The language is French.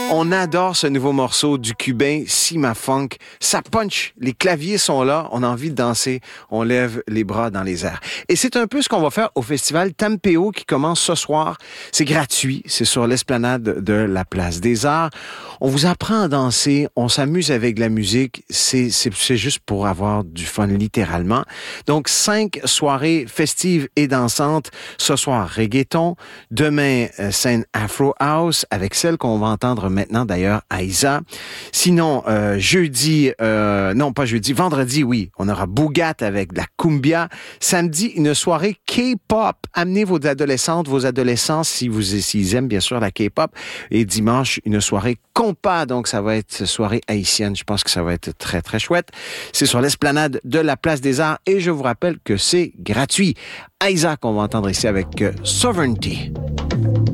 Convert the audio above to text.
On adore ce nouveau morceau du cubain Cima Funk. Ça punch, les claviers sont là, on a envie de danser, on lève les bras dans les airs. Et c'est un peu ce qu'on va faire au festival Tampéo qui commence ce soir. C'est gratuit, c'est sur l'esplanade de la Place des Arts. On vous apprend à danser, on s'amuse avec la musique, c'est juste pour avoir du fun littéralement. Donc 5 soirées festives et dansantes. Ce soir, reggaeton. Demain, scène Afro House avec celle qu'on va entendre maintenant d'ailleurs, Aïza. Sinon, vendredi, oui, on aura Bougat avec de la cumbia. Samedi, une soirée K-pop. Amenez vos adolescentes, vos adolescents s'ils aiment bien sûr la K-pop. Et dimanche, une soirée compas. Donc, ça va être soirée haïtienne. Je pense que ça va être très, très chouette. C'est sur l'esplanade de la Place des Arts et je vous rappelle que c'est gratuit. Aïza qu'on va entendre ici avec Sovereignty.